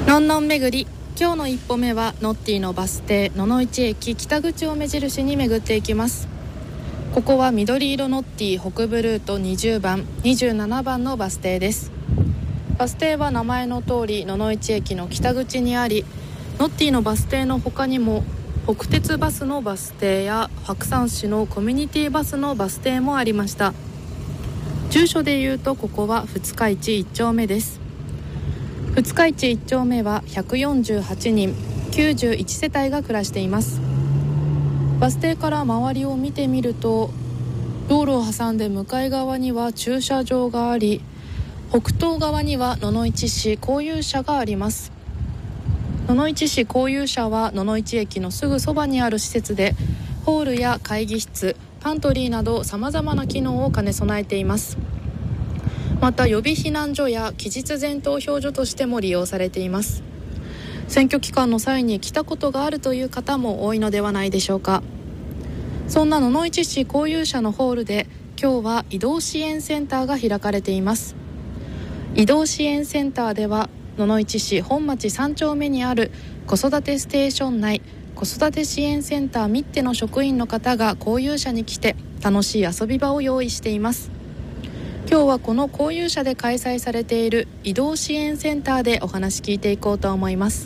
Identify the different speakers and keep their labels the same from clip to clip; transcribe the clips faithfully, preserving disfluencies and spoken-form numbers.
Speaker 1: のんのん巡り、今日の一歩目はノッティのバス停野々市駅北口を目印に巡っていきます。ここは緑色ノッティ北部ルートにじゅうばんにじゅうななばんのバス停です。バス停は名前の通り野々市駅の北口にあり、ノッティのバス停の他にも北鉄バスのバス停や白山市のコミュニティバスのバス停もありました。住所でいうとここは二日市いっ丁目です。二日市いっ丁目はひゃくよんじゅうはちにんきゅうじゅういち世帯が暮らしています。バス停から周りを見てみると、道路を挟んで向かい側には駐車場があり、北東側には野々市市交友社があります。野々市市交友社は野々市駅のすぐそばにある施設で、ホールや会議室、パントリーなどさまざまな機能を兼ね備えています。また予備避難所や期日前投票所としても利用されています。選挙期間の際に来たことがあるという方も多いのではないでしょうか。そんな野々市市交友社のホールで今日は移動支援センターが開かれています。移動支援センターでは野々市市本町さん丁目にある子育てステーション内子育て支援センターミッテの職員の方が交友社に来て楽しい遊び場を用意しています。今日はこの交友社で開催されている移動支援センターでお話聞いていこうと思います。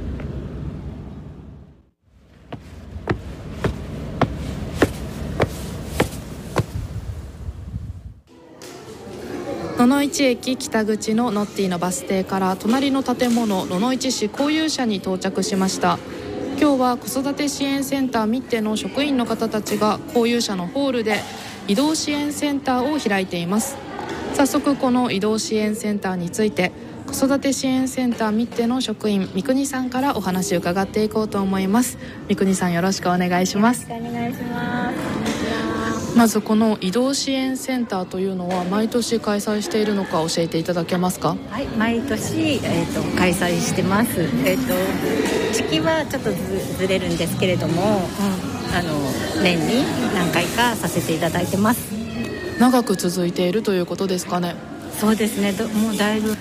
Speaker 1: 野々市駅北口のノッティのバス停から隣の建物野々市市交友社に到着しました。今日は子育て支援センターミッテの職員の方たちが交友社のホールで移動支援センターを開いています。早速この移動支援センターについて子育て支援センターミッテの職員三国さんからお話を伺っていこうと思います。三国さん、よろしくお願いします。
Speaker 2: よろしくお願いします。
Speaker 1: まずこの移動支援センターというのは毎年開催しているのか教えていただけますか？
Speaker 2: はい、毎年、えー、と開催してます。えー、と時期はちょっと ず, ずれるんですけれども、うん、あの年に何回かさせていただいてます。
Speaker 1: 長く続いているということですかね？
Speaker 2: そうですね、どもうだいぶ